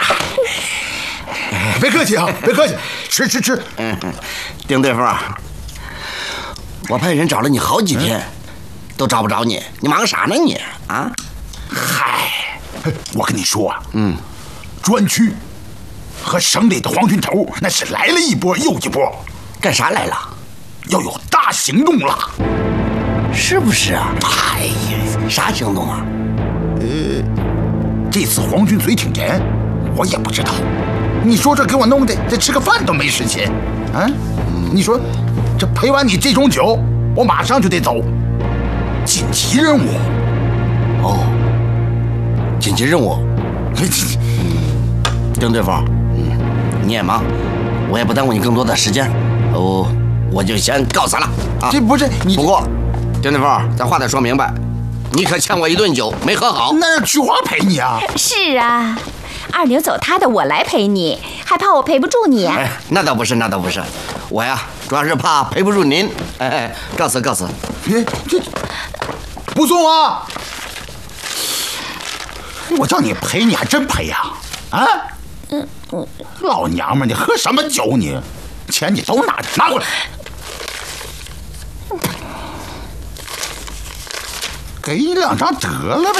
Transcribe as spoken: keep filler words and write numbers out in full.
别客气啊，别客气，吃吃吃。 嗯，丁对付，我派人找了你好几天，都找不着你，你忙啥呢你？啊？ 嗨，我跟你说啊，嗯，专区和省里的黄军头那是来了一波又一波， 干啥来了？ 要有大行动了， 是不是啊？哎呀，啥行动啊？ 呃，这次皇军嘴挺严，我也不知道。你说这给我弄的，这吃个饭都没时间，啊？你说这陪完你这种酒，我马上就得走，紧急任务。 哦，紧急任务。丁对付，嗯，你也忙，我也不耽误你更多的时间，哦，我就先告辞了啊。 这不是你， 不过，丁对付，咱话得说明白，你可欠我一顿酒，没喝好。 那菊花陪你啊？ 是啊，二牛走他的，我来陪你，还怕我陪不住你？ 哎，那倒不是，那倒不是，我呀，主要是怕陪不住您。哎哎，告辞告辞。 别这不送啊！我叫你陪，你还真陪呀？啊？嗯嗯，老娘们，你喝什么酒你？钱你都拿着，拿过来。给两张得了呗。